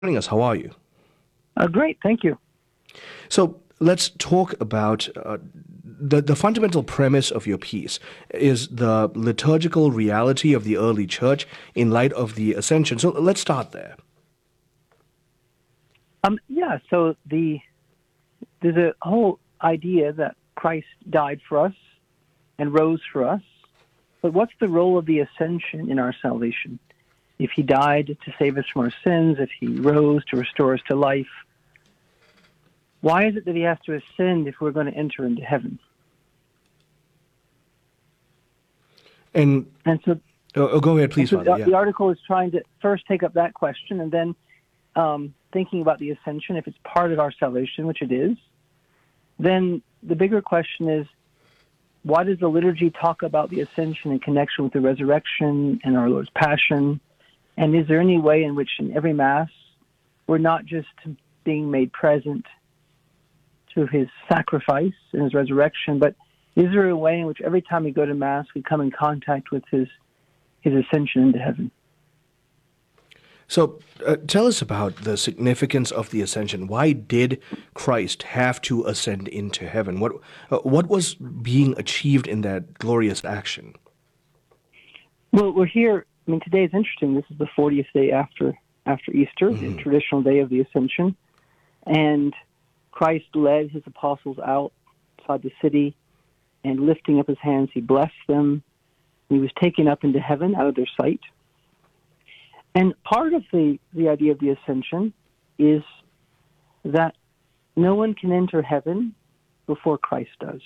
Joining us. How are you? Great, thank you. So let's talk about the fundamental premise of your piece is the liturgical reality of the early church in light of the ascension. So let's start there. So there's a whole idea that Christ died for us and rose for us. But what's the role of the ascension in our salvation? If he died to save us from our sins, if he rose to restore us to life, why is it that he has to ascend if we're going to enter into heaven? And And so, go ahead, please, and so Father. the Yeah. article is trying to first take up that question and then thinking about the ascension, if it's part of our salvation, which it is. Then the bigger question is, why does the liturgy talk about the ascension in connection with the resurrection and our Lord's passion? And is there any way in which in every Mass we're not just being made present to his sacrifice and his resurrection, but is there a way in which every time we go to Mass we come in contact with his ascension into heaven? So tell us about the significance of the ascension. Why did Christ have to ascend into heaven? What was being achieved in that glorious action? Well, we're here. I mean, today is interesting. This is the 40th day after Easter, the traditional day of the Ascension. And Christ led his apostles outside the city, and lifting up his hands, he blessed them. He was taken up into heaven out of their sight. And part of the idea of the Ascension is that no one can enter heaven before Christ does.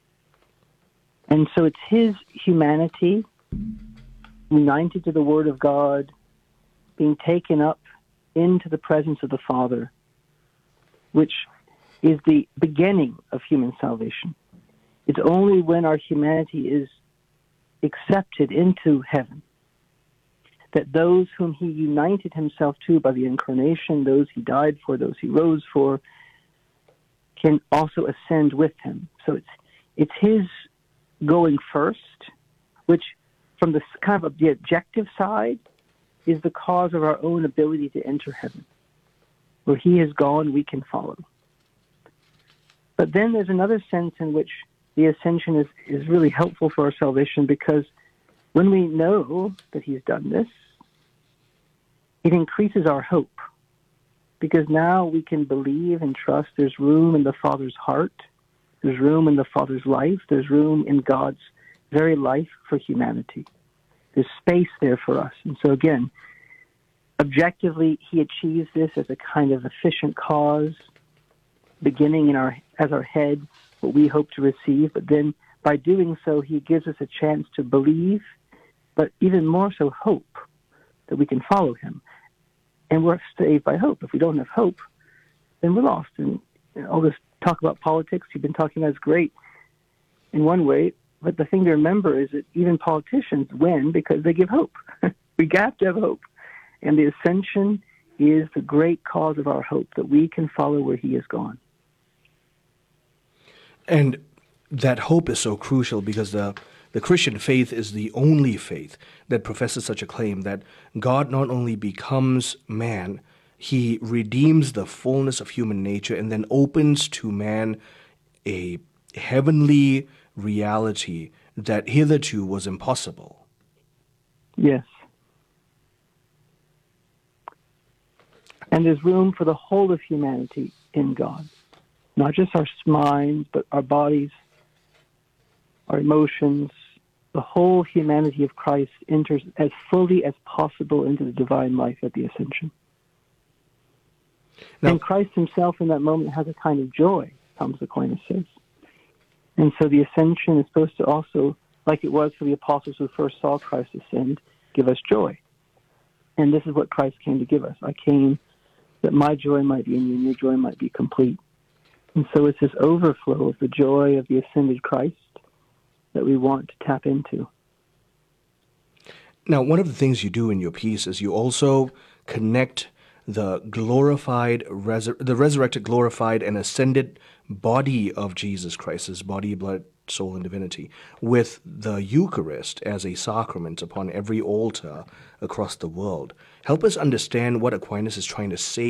And so it's his humanity united to the Word of God, being taken up into the presence of the Father, which is the beginning of human salvation. It's only when our humanity is accepted into heaven that those whom he united himself to by the incarnation, those he died for, those he rose for, can also ascend with him. So it's his going first, which from the kind of the objective side is the cause of our own ability to enter heaven. Where he has gone, we can follow. But then there's another sense in which the ascension is really helpful for our salvation, because when we know that he's done this, it increases our hope, because now we can believe and trust there's room in the Father's heart, there's room in the Father's life, there's room in God's very life for humanity. There's space there for us. And so again, objectively, he achieves this as a kind of efficient cause, beginning as our head, what we hope to receive, but then by doing so, he gives us a chance to believe, but even more so hope that we can follow him. And we're saved by hope. If we don't have hope, then we're lost. And all this talk about politics you've been talking about is great in one way, but the thing to remember is that even politicians win because they give hope. We have to have hope. And the ascension is the great cause of our hope, that we can follow where he has gone. And that hope is so crucial because the Christian faith is the only faith that professes such a claim that God not only becomes man, he redeems the fullness of human nature and then opens to man a heavenly reality that hitherto was impossible. Yes. And there's room for the whole of humanity in God. Not just our minds, but our bodies, our emotions. The whole humanity of Christ enters as fully as possible into the divine life at the Ascension. Now, and Christ himself in that moment has a kind of joy, Thomas Aquinas says. And so the Ascension is supposed to also, like it was for the apostles who first saw Christ ascend, give us joy. And this is what Christ came to give us. I came that my joy might be in you and your joy might be complete. And so it's this overflow of the joy of the ascended Christ that we want to tap into. Now, one of the things you do in your piece is you also connect the resurrected, glorified, and ascended body of Jesus Christ, his body, blood, soul, and divinity, with the Eucharist as a sacrament upon every altar across the world. Help us understand what Aquinas is trying to say